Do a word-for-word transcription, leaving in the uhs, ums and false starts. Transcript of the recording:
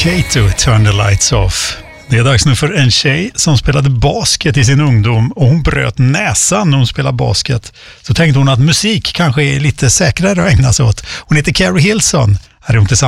Kato, Turn the Lights Off. Det är dags nu för en tjej som spelade basket i sin ungdom och hon bröt näsan när hon spelade basket. Så tänkte hon att musik kanske är lite säkrare att ägna sig åt. Hon heter Carrie Hilson. Här är hon tillsammans.